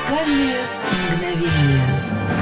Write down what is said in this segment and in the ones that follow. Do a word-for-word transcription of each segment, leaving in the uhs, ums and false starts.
Музыкальные мгновения.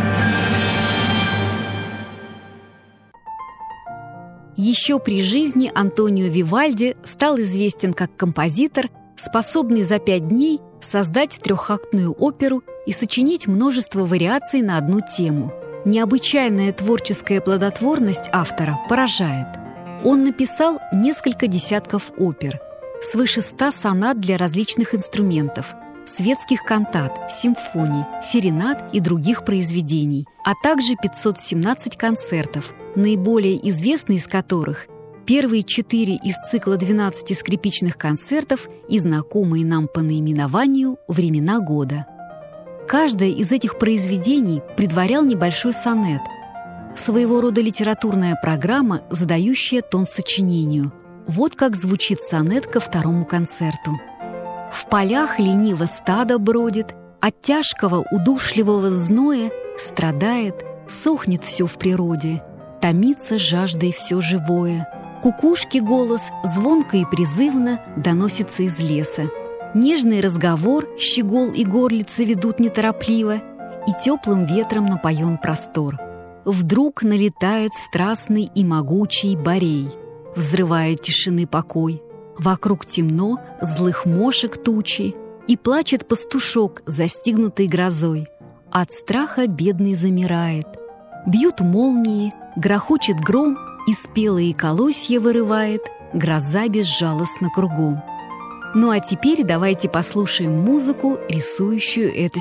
Еще при жизни Антонио Вивальди стал известен как композитор, способный за пять дней создать трехактную оперу и сочинить множество вариаций на одну тему. Необычайная творческая плодотворность автора поражает. Он написал несколько десятков опер, свыше ста сонат для различных инструментов, светских кантат, симфоний, серенад и других произведений, а также пятьсот семнадцать концертов, наиболее известные из которых первые четыре из цикла двенадцати скрипичных концертов и знакомые нам по наименованию «Времена года». Каждое из этих произведений предварял небольшой сонет, своего рода литературная программа, задающая тон сочинению. Вот как звучит сонет ко второму концерту. В полях лениво стадо бродит, от тяжкого удушливого зноя страдает, сохнет все в природе, томится жаждой все живое. Кукушки голос звонко и призывно доносится из леса. Нежный разговор щегол и горлица ведут неторопливо, и теплым ветром напоен простор. Вдруг налетает страстный и могучий борей, взрывая тишины покой. Вокруг темно, злых мошек тучи, и плачет пастушок, застигнутый грозой. От страха бедный замирает. Бьют молнии, грохочет гром, и спелые колосья вырывает гроза безжалостно кругом. Ну а теперь давайте послушаем музыку, рисующую это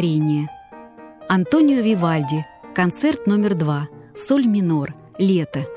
стихотворение. Антонио Вивальди, концерт номер два, соль минор, лето.